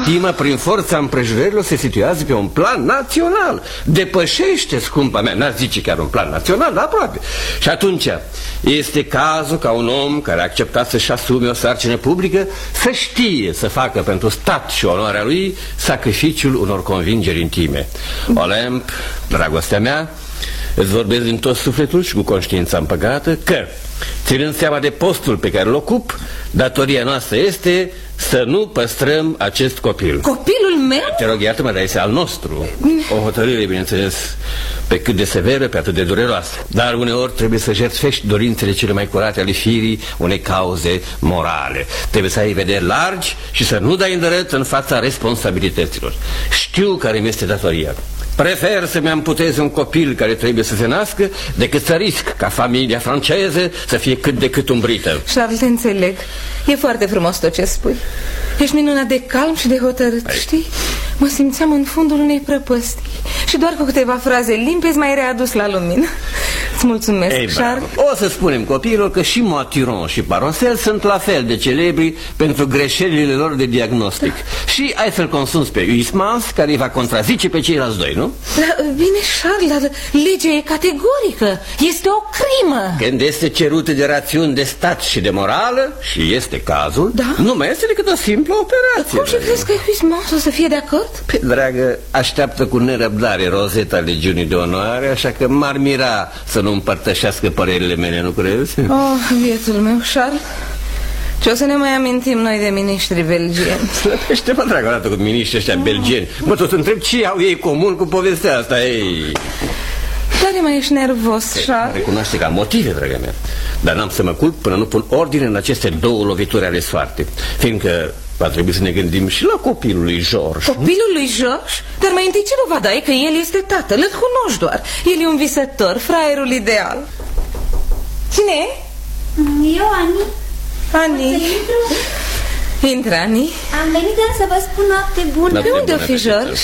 intimă, prin forța împrejurărilor, se situează pe un plan național. Depășește, scumpa mea, n-aș zice chiar un plan național, dar aproape. Și atunci este cazul ca un om care a acceptat să-și asume o sarcină publică să știe să facă pentru stat și onoarea lui sacrificiul unor convingeri intime. Olimp, dragostea mea, îți vorbesc din tot sufletul și cu conștiința împăcată că, ținând seama de postul pe care îl ocup, datoria noastră este să nu păstrăm acest copil. Copilul meu? Te rog, iartă-mă, dar este al nostru. O hotărâre, bineînțeles, pe cât de severă, pe atât de dureroasă. Dar uneori trebuie să jertfești dorințele cele mai curate ale firii unei cauze morale. Trebuie să ai vederi largi și să nu dai îndărăt în fața responsabilităților. Știu care mi este datoria. Prefer să-mi amputez un copil care trebuie să se nască decât să risc ca familia franceză să fie cât de cât umbrită. Charles, te înțeleg. E foarte frumos tot ce spui. Ești minunat de calm și de hotărât, știi? Mă simțeam în fundul unei prăpăstii și doar cu câteva fraze limpezi m-ai readus la lumină. Îți mulțumesc, Charles. O să spunem copiilor că și Maturon și Paroncel sunt la fel de celebri pentru greșelile lor de diagnostic. Și ai să-l consulți pe Huysmans, care îi va contrazice pe ceilalți doi, nu? Bine, Charles, dar legea e categorică. Este o crimă. Când este cerută de rațiuni de stat și de morală, și este cazul, nu mai este decât o simplă operație. Cum și crezi că Huysmans o să fie de acord? Pe dragă, așteaptă cu nerăbdare rozeta legiunii de onoare, așa că m-ar mira să nu împărtășească părerile mele, nu crezi? Oh, vietul meu, Charles. Ce o să ne mai amintim noi de miniștri belgieni? Slăpește-mă, dragă, odată cu miniștrii ăștia belgieni. Mă tot întreb ce au ei comun cu povestea asta, ei. Tare mai ești nervos, Charles. Recunoaște că am motive, dragă mea. Dar n-am să mă culp până nu pun ordine în aceste două lovituri ale soartei. Fiindcă va trebui să ne gândim și la copilul lui George. Copilul lui George? Dar mai întâi ce dovadă ai că el este tatăl? Îl cunoști doar. El e un visător, fraierul ideal. Cine e? Eu, Ani. Ani. Intră, Ani. Am venit să vă spun noapte bună. Pe unde o fi George?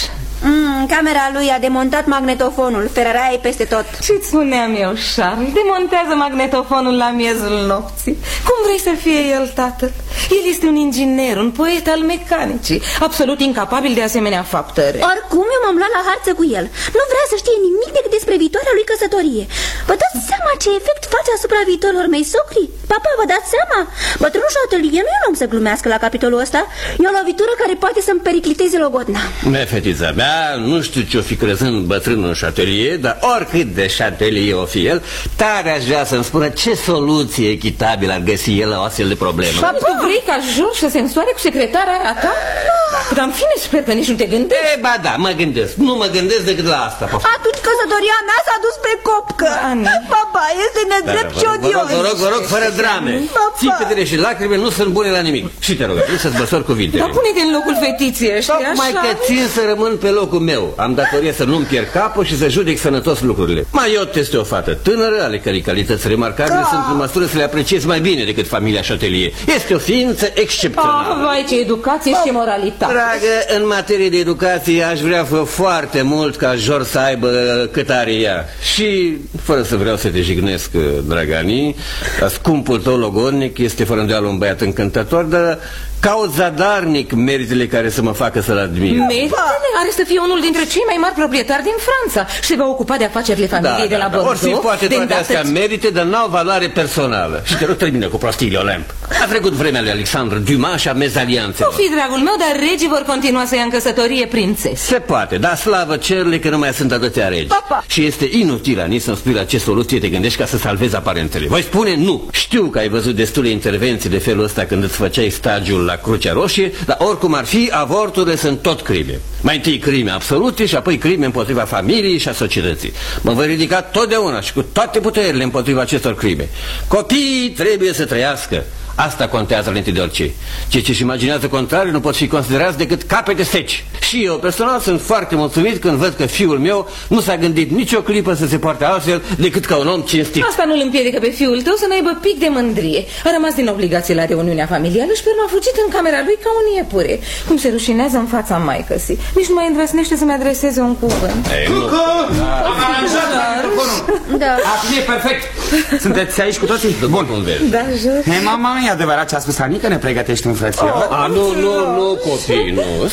Camera lui a demontat magnetofonul. Ferăraia e peste tot. Ce-ți spuneam eu, Charles? Demontează magnetofonul la miezul nopții. Cum vrei să fie el tatăl? El este un inginer, un poet al mecanicii, absolut incapabil de asemenea faptăre. Oricum, eu m-am luat la harță cu el. Nu vrea să știe nimic decât despre viitoarea lui căsătorie. Vă dați seama ce efect face asupra viitorilor mei socri? Papa, vă dați seama? Bătrânul Chatelier nu e un om să glumească la capitolul ăsta. E o lovitură care poate să-mi pericliteze logodna. Fetița mea, nu știu ce-o fi crezând bătrânul Chatelier, dar oricât de Chatelier o fi el, tare aș vrea să-mi spună ce soluție echitabilă ar găsi el la o astfel de problemă. Fapt că vrei ca George să se însoare cu secretara aia ta? Dar în fine, sper că nici nu te gândești. Ba da, mă gândesc. Nu mă gândesc decât la asta. Atunci căsătoria mea s-a dus pe copcă. Papa, este nedrept și odios. Vă rog, fără drame. Țipetele și lacrime nu sunt bune la nimic. Și te rog, trebuie să-ți măsori cuvintele. Dar pune-te în locul fetiției ăștia, așa? Tocmai că țin să rămân pe locul meu. Am datoria să nu-mi pierd capul și să judec sănătos lucrurile. Maiot este o fată tânără, ale cărei calități remarcabile sunt în măsură să le apreciez mai bine decât familia Chatelier. Este o ființă excepțională. Vai, ce educație și ce moralitate. Dragă, în materie de educație aș vrea foarte mult ca George să aibă cât are ea. Și, fără să vreau să te jignesc, dragani, scumpul tău logodnic este fără îndoială un băiat încântător, dar caut zadarnic meritele care să mă facă să-l admir. Meritele? Are să fie unul dintre cei mai mari proprietari din Franța și se va ocupa de afacerile familiei de la Bordeaux. Ori fi poate toate astea merite, dar n-au valoare personală. Și te rog, termină cu prostiile, Olimp. A trecut vremea lui Alexandre Dumas și a mezalianțelor. Nu fi, dragul meu, dar regii vor continua să ia în căsătorie prințese. Se poate, dar slavă cerului că nu mai sunt atâtea regi. Și este inutil, Ani, să-mi spui la ce soluție te gândești ca să salvezi aparentele. Voi spune nu. Știu că ai văzut destule intervenții de felul ăsta când îți făceai stagiul la Crucea Roșie, dar oricum ar fi, avorturile sunt tot crime. Mai întâi crime absolute și apoi crime împotriva familiei și a societății. Mă voi ridica totdeauna și cu toate puterile împotriva acestor crime. Copiii trebuie să trăiască. Asta contează înainte de orice. Cei ce-și imaginează contrariul nu pot fi considerați decât capete seci. Și eu personal sunt foarte mulțumit când văd că fiul meu nu s-a gândit nicio clipă să se poarte altfel decât ca un om cinstit. Asta nu îl împiedică pe fiul tău să n-aibă pic de mândrie. A rămas din obligație la reuniunea familială și pe urmă a fugit în camera lui ca un iepure. Cum se rușinează în fața maicăsii. Nici nu mai îndrăsnește să-mi adreseze un cuvânt. Am aranjat microfonul. Da. E perfect. Sunteți aici cu toții? Bun, cum vezi. Da, George. Mama, e adevărat ce a spus Ani, că ne pregătești un frățior? Nu, copii, nu.